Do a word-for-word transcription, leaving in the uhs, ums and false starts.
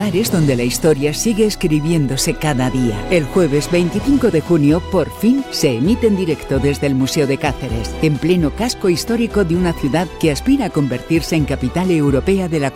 Es donde la historia sigue escribiéndose cada día. El jueves veinticinco de junio, por fin, se emite en directo desde el Museo de Cáceres, en pleno casco histórico de una ciudad que aspira a convertirse en capital europea de la